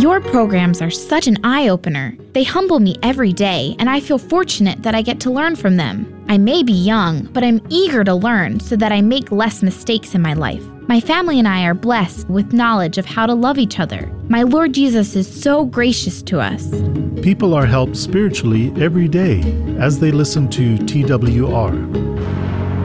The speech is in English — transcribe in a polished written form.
Your programs are such an eye-opener. They humble me every day, and I feel fortunate that I get to learn from them. I may be young, but I'm eager to learn so that I make less mistakes in my life. My family and I are blessed with knowledge of how to love each other. My Lord Jesus is so gracious to us. People are helped spiritually every day as they listen to TWR.